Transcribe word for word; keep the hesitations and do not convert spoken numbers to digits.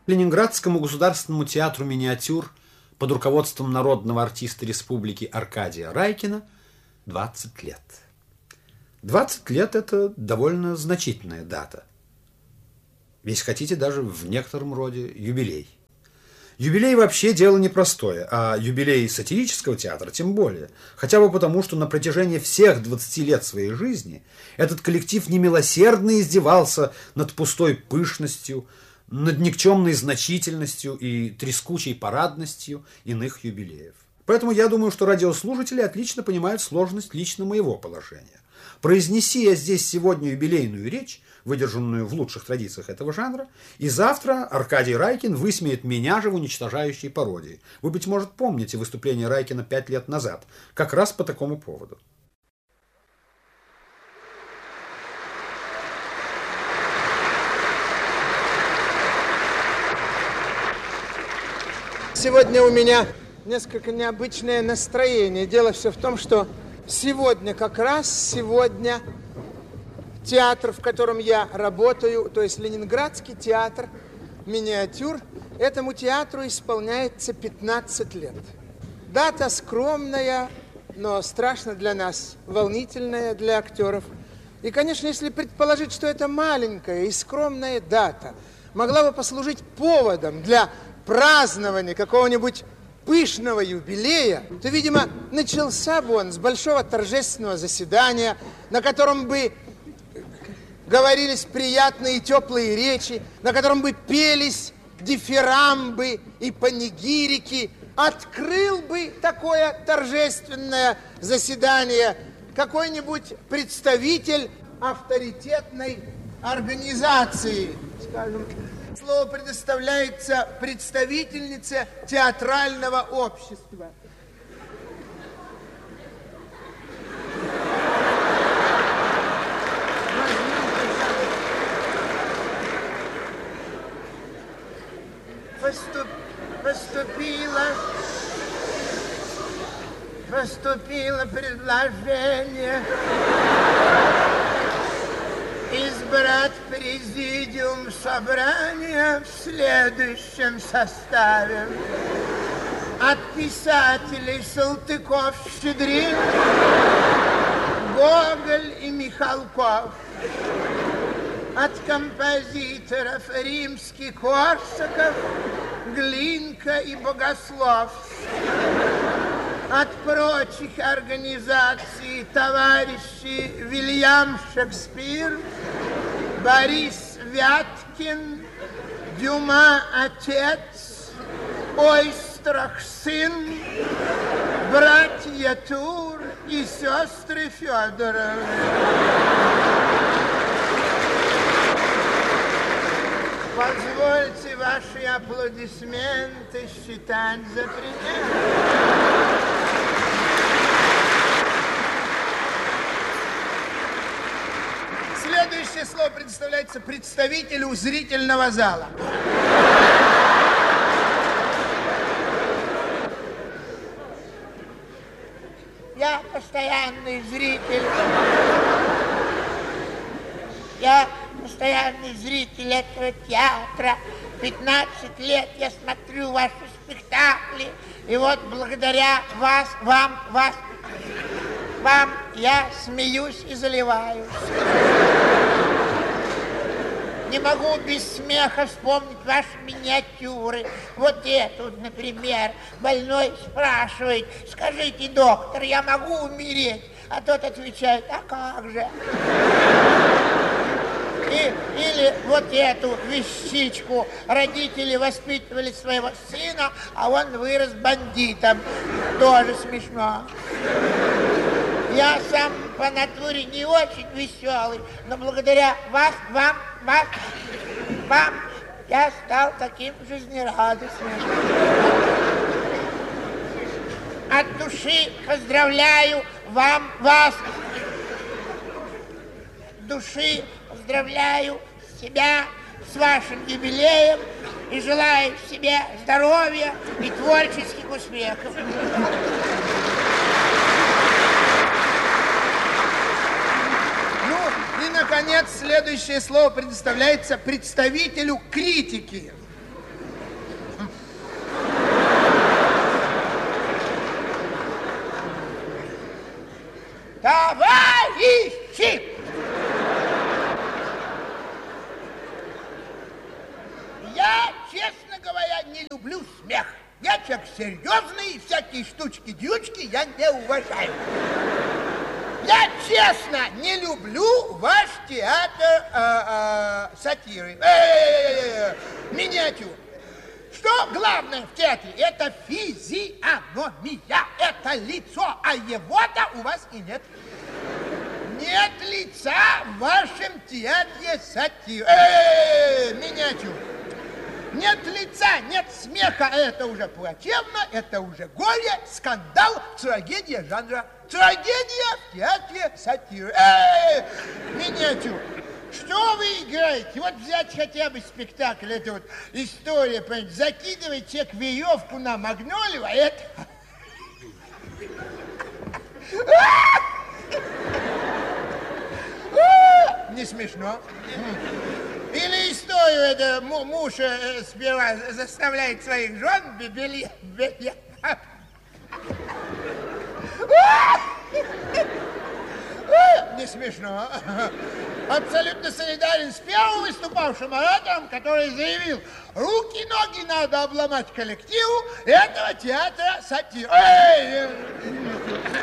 Ленинградскому государственному театру миниатюр под руководством народного артиста республики Аркадия Райкина двадцать лет. двадцать лет – это довольно значительная дата. Если хотите, даже в некотором роде юбилей. Юбилей вообще дело непростое, а юбилей сатирического театра тем более. Хотя бы потому, что на протяжении всех двадцати лет своей жизни этот коллектив немилосердно издевался над пустой пышностью, над никчемной значительностью и трескучей парадностью иных юбилеев. Поэтому я думаю, что радиослушатели отлично понимают сложность лично моего положения. Произнеси я здесь сегодня юбилейную речь, выдержанную в лучших традициях этого жанра, и завтра Аркадий Райкин высмеет меня же в уничтожающей пародии. Вы, быть может, помните выступление Райкина пять лет назад, как раз по такому поводу. Сегодня у меня несколько необычное настроение. Дело все в том, что сегодня, как раз сегодня, театр, в котором я работаю, то есть Ленинградский театр миниатюр, этому театру исполняется пятнадцать лет. Дата скромная, но страшно для нас, волнительная для актеров. И, конечно, если предположить, что эта маленькая и скромная дата могла бы послужить поводом для празднования какого-нибудь пышного юбилея, то, видимо, начался бы он с большого торжественного заседания, на котором бы говорились приятные и теплые речи, на котором бы пелись дифирамбы и панигирики. Открыл бы такое торжественное заседание какой-нибудь представитель авторитетной организации, скажем. Слово предоставляется представительнице театрального общества. Поступ... Поступило... Поступило предложение избрать президиум собрания в следующем составе. От писателей Салтыков-Щедрин, Гоголь и Михалков. От композиторов Римский-Корсаков, Глинка и Богослов. От прочих организаций товарищи Вильям Шекспир, Борис Вяткин, Дюма отец, Ойстрах сын, братья Тур и сестры Федоровы. Позвольте ваши аплодисменты считать за пример. Следующее слово предоставляется представителю зрительного зала. Я постоянный зритель. Я постоянный зритель этого театра. пятнадцать лет я смотрю ваши спектакли. И вот благодаря вас, вам, вас, вам я смеюсь и заливаюсь. Не могу без смеха вспомнить ваши миниатюры. Вот эту, например. Больной спрашивает: скажите, доктор, я могу умереть? А тот отвечает: а как же? И, или вот эту вещичку. Родители воспитывали своего сына, а он вырос бандитом. Тоже смешно. Я сам по натуре не очень веселый, но благодаря вас, вам, вас, вам я стал таким жизнерадостным. От души поздравляю вам, вас. Души поздравляю себя с вашим юбилеем и желаю себе здоровья и творческих успехов. Наконец, следующее слово предоставляется представителю критики. честно говоря, не люблю смех. Я человек серьезный, и всякие штучки-дючки я не уважаю. Я честно не люблю ваш театр э, э, сатиры. Э-э-э-э, миниатюр. Что главное в театре? Это физиономия, это лицо, а его-то у вас и нет. Нет лица в вашем театре сатиры. Э-э-э, миниатюр. Нет лица, нет смеха, это уже плачевно, это уже горе, скандал, трагедия жанра. Трагедия в театре сатиры. Эй, миниатюр. Что вы играете? Вот взять хотя бы спектакль, это вот история, понимаете, закидывает человек веревку на магнолию, а это... Не смешно. Или историю, это муж э, сперва заставляет своих жен белье... белье... Не смешно. Абсолютно солидарен с первым выступавшим оратором, который заявил, руки-ноги надо обломать коллективу этого театра сатиры.